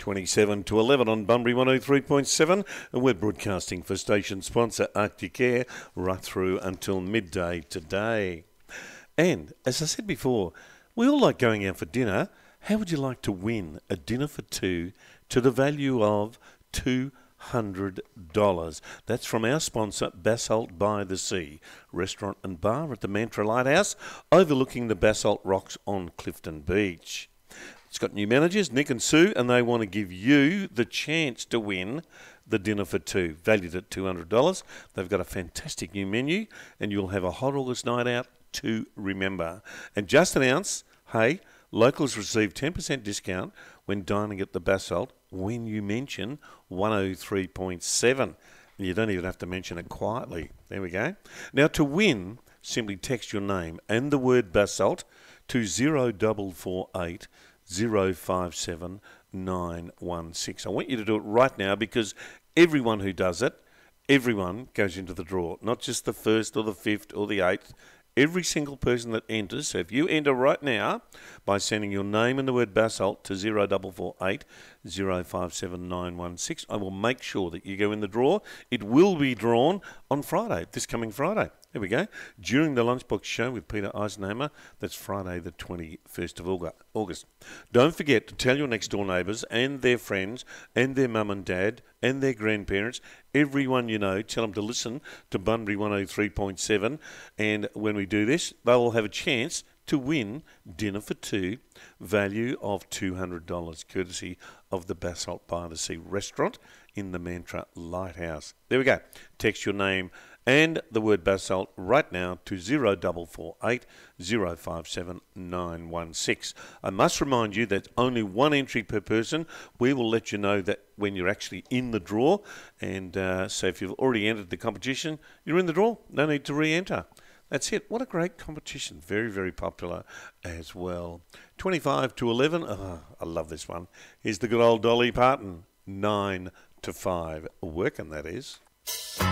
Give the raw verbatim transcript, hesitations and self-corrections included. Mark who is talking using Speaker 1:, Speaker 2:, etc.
Speaker 1: twenty-seven to eleven on Bunbury one oh three point seven, and we're broadcasting for station sponsor Arctic Air right through until midday today. And as I said before, we all like going out for dinner. How would you like to win a dinner for two to the value of two hundred dollars? That's from our sponsor, Basalt by the Sea, restaurant and bar at the Mantra Lighthouse, overlooking the basalt rocks on Clifton Beach. It's got new managers, Nick and Sue, and they want to give you the chance to win the dinner for two, valued at two hundred dollars. They've got a fantastic new menu, and you'll have a hot August night out to remember. And just announce, hey, locals receive ten percent discount when dining at the Basalt when you mention one oh three point seven. You don't even have to mention it quietly. There we go. Now, to win, simply text your name and the word Basalt to zero four four eight zero five seven nine one six. I want you to do it right now, because everyone who does it, everyone goes into the draw, not just the first or the fifth or the eighth. Every single person that enters. So if you enter right now by sending your name and the word Basalt to zero four four eight zero five seven nine one six, I will make sure that you go in the draw. It will be drawn on Friday, this coming Friday. There we go. During the Lunchbox Show with Peter Eisenhammer, that's Friday the twenty-first of August. Don't forget to tell your next door neighbours and their friends and their mum and dad and their grandparents, everyone you know, tell them to listen to Bunbury one oh three point seven, and when we do this, they will have a chance to win dinner for two, value of two hundred dollars, courtesy of the Basalt by the Sea restaurant in the Mantra Lighthouse. There we go. Text your name and the word Basalt right now to zero four four eight zero five seven nine one six. I must remind you that only one entry per person. We will let you know that when you're actually in the draw, and uh, so if you've already entered the competition, you're in the draw. No need to re-enter. That's it. What a great competition. Very, very popular as well. twenty-five to eleven. Oh, I love this one. Here's the good old Dolly Parton. nine to five. Working, that is.